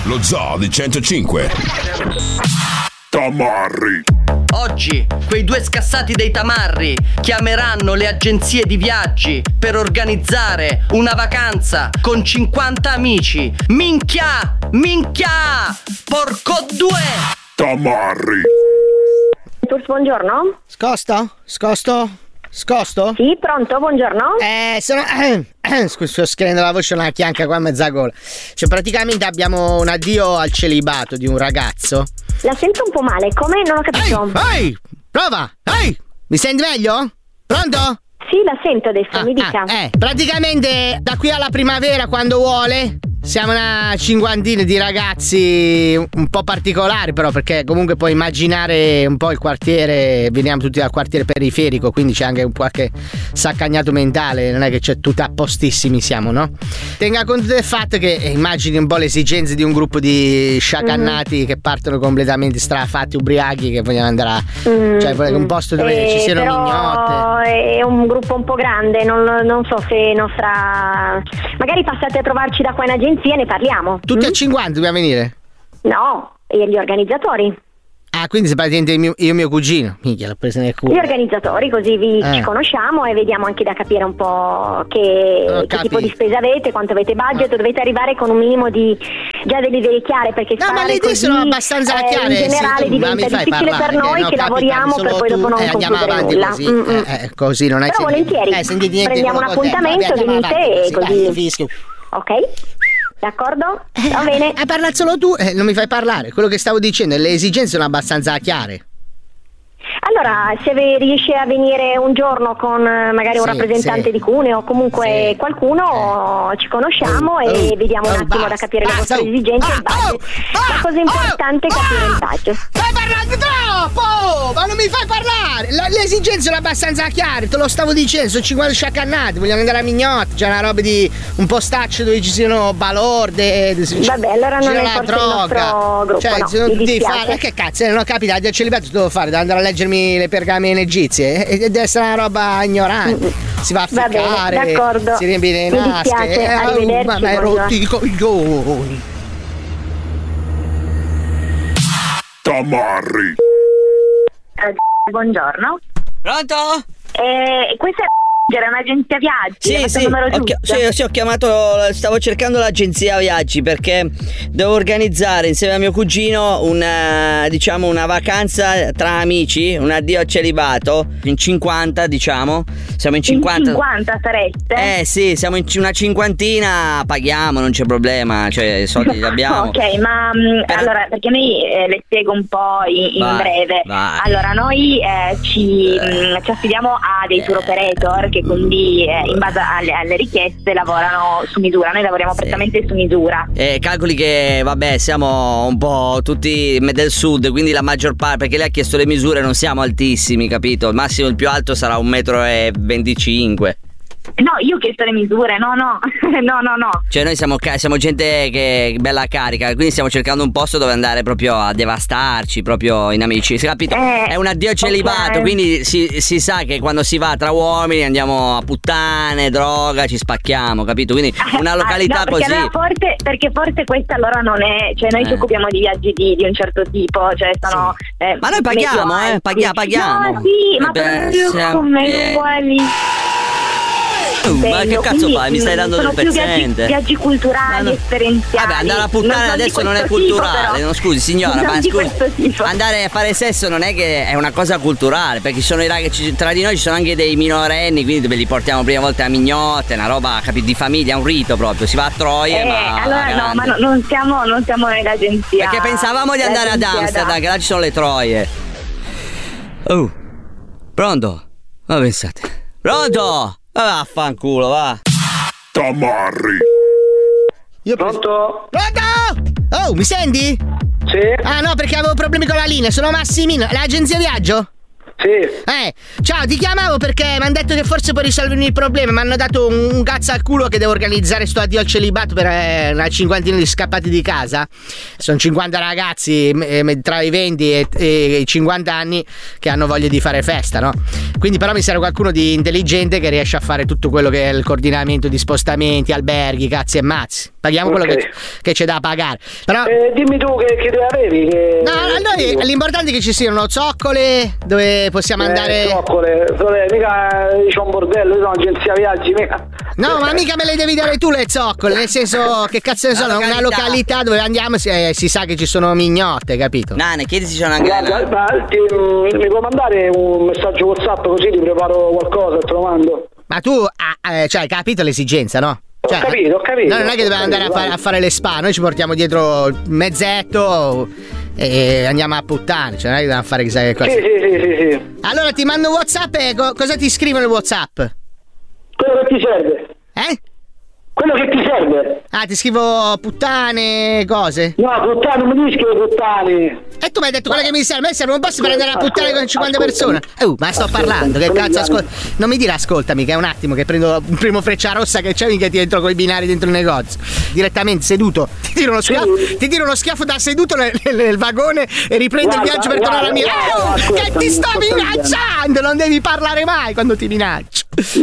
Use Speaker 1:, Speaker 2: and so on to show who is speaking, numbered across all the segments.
Speaker 1: Lo Zoo di 105. Tamarri.
Speaker 2: Oggi quei due scassati dei tamarri chiameranno le agenzie di viaggi per organizzare una vacanza con 50 amici. Minchia! Porco due!
Speaker 3: Tamarri.
Speaker 4: Buongiorno.
Speaker 5: Scosto?
Speaker 4: Sì, pronto, buongiorno.
Speaker 5: Sto scrivendo la voce una chianca qua a mezza gola. Cioè, praticamente abbiamo un addio al celibato di un ragazzo.
Speaker 4: La sento un po' male, come? Non ho capito.
Speaker 5: Ehi! Prova! Ehi! Mi senti meglio? Pronto?
Speaker 4: Sì, la sento adesso, mi dica.
Speaker 5: Praticamente da qui alla primavera, quando vuole, siamo una cinquantina di ragazzi un po' particolari, però, perché comunque puoi immaginare un po' il quartiere. Veniamo tutti dal quartiere periferico, quindi c'è anche un qualche saccagnato mentale. Non è che c'è tutti a postissimi siamo, no? Tenga conto del fatto che immagini un po' le esigenze di un gruppo di sciacannati che partono completamente strafatti, ubriachi, che vogliono andare a cioè un posto dove ci siano mignotte.
Speaker 4: È un gruppo un po' grande, non so se nostra. Magari passate a trovarci da qua in agenzia e ne parliamo.
Speaker 5: Tutti a 50 dobbiamo venire?
Speaker 4: No, e gli organizzatori.
Speaker 5: Ah, quindi se praticamente io e mio cugino. Minchia, l'ho presa nel culo.
Speaker 4: Gli organizzatori, così ci conosciamo e vediamo anche da capire un po' che tipo di spesa avete, quanto avete budget. Dovete arrivare con un minimo di già delle idee chiare, perché
Speaker 5: ma le idee sono abbastanza chiare.
Speaker 4: In generale diventa difficile per noi che lavoriamo per poi dopo non concludere nulla.
Speaker 5: Così non è.
Speaker 4: Però volentieri prendiamo un appuntamento, venite e così. Ok? D'accordo? Va bene.
Speaker 5: Parla solo tu, non mi fai parlare. Quello che stavo dicendo, le esigenze sono abbastanza chiare.
Speaker 4: Allora, se riesce a venire un giorno con magari un rappresentante di Cuneo o comunque qualcuno, ci conosciamo e vediamo un attimo da capire le vostre esigenze e il budget. La cosa importante è capire il budget.
Speaker 5: Stai parlando troppo! Ma non mi fai parlare! Le esigenze sono abbastanza chiare, te lo stavo dicendo, sono 50 sciacannati, vogliono andare a Mignotte, c'è una roba di un postaccio dove ci siano balorde.
Speaker 4: Vabbè, allora non è forse il nostro gruppo,
Speaker 5: cioè,
Speaker 4: no, mi
Speaker 5: ma che cazzo, non ho capito, il celibato devo fare, devo andare a leggermi le pergamene egizie e deve essere una roba ignorante. Si va a ficcare,
Speaker 4: d'accordo,
Speaker 5: si riempie le nasche.
Speaker 4: Arrivederci,
Speaker 5: ma hai rotti i coglioni.
Speaker 3: Tamarri.
Speaker 4: Buongiorno.
Speaker 2: Pronto?
Speaker 4: Questa era un'agenzia viaggi?
Speaker 2: Sì, ho chiamato, stavo cercando l'agenzia viaggi perché devo organizzare insieme a mio cugino una vacanza tra amici, un addio al celibato, in 50 diciamo, siamo in 50.
Speaker 4: In 50 sareste?
Speaker 2: Sì, siamo in una cinquantina, paghiamo, non c'è problema, cioè i soldi li abbiamo.
Speaker 4: Ok, ma allora, perché noi le spiego un po' in breve.
Speaker 2: Vai.
Speaker 4: Allora, noi ci affidiamo a dei tour operator che quindi in base alle richieste lavorano su misura. Noi lavoriamo prettamente su misura.
Speaker 2: Calcoli che siamo un po' tutti del sud, quindi la maggior parte, perché lei ha chiesto le misure, non siamo altissimi, capito? Il massimo, il più alto sarà 1,25 m.
Speaker 4: No, io ho chiesto le misure, no.
Speaker 2: Cioè noi siamo gente che è bella carica, quindi stiamo cercando un posto dove andare proprio a devastarci, proprio in amici, capito? È un addio celibato, quindi si sa che quando si va tra uomini andiamo a puttane, droga, ci spacchiamo, capito? Quindi una località
Speaker 4: perché
Speaker 2: così.
Speaker 4: Allora perché forse questa allora non è, cioè noi ci occupiamo di viaggi di un certo tipo, cioè sono
Speaker 2: ma noi paghiamo, paghiamo.
Speaker 4: No, sì, ma proprio come uguali.
Speaker 2: Ma che cazzo fai? Mi stai dando del pezzente?
Speaker 4: Viaggi culturali, esperienziali.
Speaker 2: Vabbè, andare a puttane adesso non è culturale. Non scusi signora, ma scusi, andare a fare sesso non è che è una cosa culturale, perché ci sono i ragazzi, tra di noi ci sono anche dei minorenni, quindi li portiamo prima volta a Mignotte, una roba di famiglia, un rito proprio, si va a Troie.
Speaker 4: Allora no, ma non siamo nell'agenzia.
Speaker 2: Perché pensavamo di andare ad Amsterdam, che là ci sono le Troie. Pronto? Ma pensate. Pronto? Vaffanculo, va.
Speaker 3: Tamarri.
Speaker 5: Pronto? Oh, mi senti?
Speaker 6: Sì.
Speaker 5: Ah no, perché avevo problemi con la linea, sono Massimino. L'agenzia viaggio? Sì. Ciao, ti chiamavo perché mi hanno detto che forse puoi risolvermi il problema. Mi hanno dato un cazzo al culo che devo organizzare sto addio al celibato per una cinquantina di scappati di casa. Sono 50 ragazzi tra i 20 e i 50 anni che hanno voglia di fare festa, no? Quindi però mi serve qualcuno di intelligente che riesce a fare tutto quello che è il coordinamento di spostamenti, alberghi, cazzi e mazzi. Paghiamo quello che c'è da pagare. Però
Speaker 6: dimmi tu che te avevi.
Speaker 5: No, a noi l'importante è che ci siano zoccole dove possiamo andare.
Speaker 6: Zoccole, mica c'è un bordello, io sono agenzia viaggi, mica.
Speaker 5: No, ma mica me le devi dare tu le zoccole, nel senso che cazzo ne so, una località dove andiamo si sa che ci sono mignotte, capito?
Speaker 2: Nane, chiedi se c'è una grana.
Speaker 6: Mi puoi mandare un messaggio WhatsApp così ti preparo qualcosa e te lo mando.
Speaker 5: Ma tu cioè, hai capito l'esigenza, no? Cioè,
Speaker 6: ho capito.
Speaker 5: No, non è che dobbiamo andare a fare le spa, noi ci portiamo dietro mezzetto e andiamo a puttane, cioè non è che dobbiamo fare chissà che cosa.
Speaker 6: Sì.
Speaker 5: Allora ti mando WhatsApp e cosa ti scrivo nel WhatsApp?
Speaker 6: Quello che ti serve. Quello che ti serve.
Speaker 5: Ti scrivo puttane, cose?
Speaker 6: No, puttane, non mi dici che puttane.
Speaker 5: E tu mi hai detto quello che mi serve. A me serve un posto per andare a puttane con 50 persone. Ma sto parlando, che cazzo, ascolta. Non mi dire ascoltami, che è un attimo che prendo un primo Freccia Rossa che c'è, mica ti entro con i binari dentro il negozio. Direttamente, seduto. Ti tiro uno schiaffo da seduto nel vagone e riprendo il viaggio per tornare a Milano. Che ti sto minacciando! Non devi parlare mai quando ti minaccio.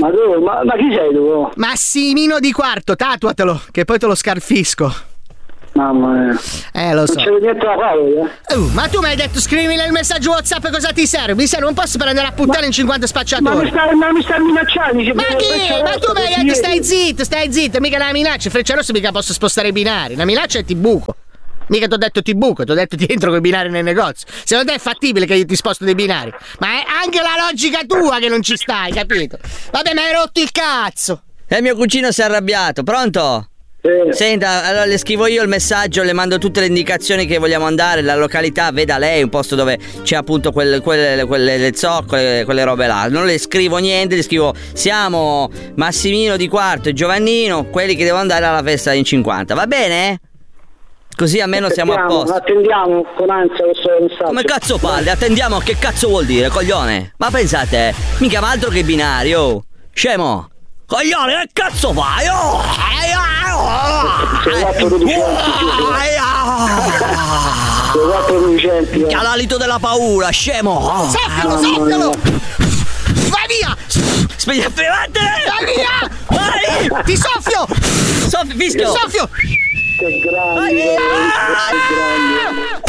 Speaker 6: Ma chi sei tu?
Speaker 5: Massimino di Quarto, tatuatelo, che poi te lo scarfisco.
Speaker 6: Mamma mia.
Speaker 5: Lo so.
Speaker 6: Non c'è niente da fare,
Speaker 5: ma tu mi hai detto scrivimi nel messaggio WhatsApp cosa ti serve. Mi serve un posto per andare a puttane in 50 spacciatori.
Speaker 6: Ma mi stai minacciando.
Speaker 5: Ma chi? Ma tu mi hai detto stai zitto, mica una minaccia. Freccia Rossa mica posso spostare i binari. Una minaccia è ti buco. Mica ti ho detto ti buco, ti ho detto ti entro con i binari nel negozio. Secondo te è fattibile che io ti sposto dei binari? Ma è anche la logica tua che non ci stai, capito? Vabbè, ma hai rotto il cazzo.
Speaker 2: E mio cugino si è arrabbiato, pronto? Senta, allora le scrivo io il messaggio, le mando tutte le indicazioni che vogliamo andare, la località, veda lei, un posto dove c'è appunto quelle zoccole, quelle robe là. Non le scrivo niente, le scrivo siamo Massimino di Quarto e Giovannino, quelli che devono andare alla festa in 50, va bene? Così almeno siamo a posto.
Speaker 6: Attendiamo con ansia questo messaggio.
Speaker 2: Come cazzo parli? Attendiamo, che cazzo vuol dire, coglione? Ma pensate, mica ma altro che binario, scemo. Coglione, che cazzo fai? Che ha l'alito della paura, scemo.
Speaker 5: Soffialo. Vai via.
Speaker 2: Spegni, vattene.
Speaker 5: Vai via.
Speaker 2: Vai.
Speaker 5: Ti soffio.
Speaker 2: Fischio.
Speaker 5: Ti soffio.
Speaker 6: Che grande.